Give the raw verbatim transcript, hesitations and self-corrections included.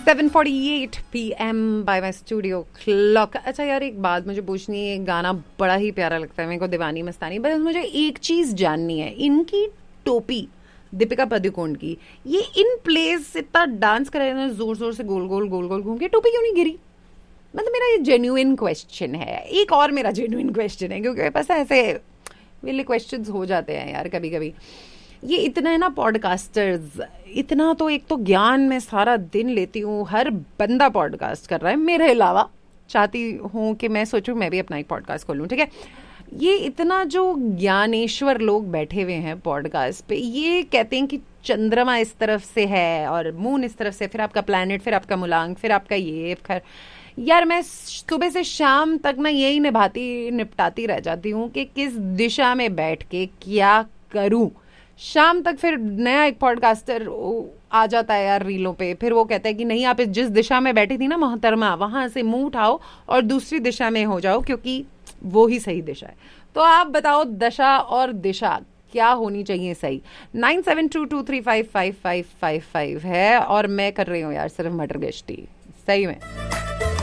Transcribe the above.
Seven forty eight P M bye my studio clock. अच्छा यार, एक बात मुझे पूछनी है। गाना बड़ा ही प्यारा लगता है मेरे को, दीवानी मस्तानी। बस मुझे एक चीज जाननी है, इनकी टोपी दीपिका पादुकोण की, ये इन प्लेस इतना डांस कर रहे हैं जोर जोर से, गोल गोल गोल गोल घूम के, टोपी क्यों नहीं गिरी? मतलब मेरा ये जेन्युइन क्वेश्चन है। एक और मेरा जेन्युइन क्वेश्चन है, क्योंकि बस ऐसे विले क्वेश्चंस हो जाते हैं यार कभी कभी। ये इतना है ना, पॉडकास्टर्स इतना, तो एक तो ज्ञान मैं सारा दिन लेती हूँ, हर बंदा पॉडकास्ट कर रहा है मेरे अलावा। चाहती हूँ कि मैं सोचूं मैं भी अपना एक पॉडकास्ट खोलूँ, ठीक है। ये इतना जो ज्ञानेश्वर लोग बैठे हुए हैं पॉडकास्ट पे, ये कहते हैं कि चंद्रमा इस तरफ से है और मून इस तरफ से, फिर आपका प्लैनेट, फिर आपका मूलांक, फिर आपका ये खैर। यार मैं सुबह से शाम तक ना यही निभाती निपटाती रह जाती हूँ कि किस दिशा में बैठ के क्या करूँ। शाम तक फिर नया एक पॉडकास्टर आ जाता है यार रीलों पे, फिर वो कहता है कि नहीं, आप जिस दिशा में बैठी थी ना मोहतरमा, वहां से मुंह उठाओ और दूसरी दिशा में हो जाओ, क्योंकि वो ही सही दिशा है। तो आप बताओ, दशा और दिशा क्या होनी चाहिए सही? Nine seven to to three five five five five five है, और मैं कर रही हूँ यार सिर्फ मटर गश्ती, सही में।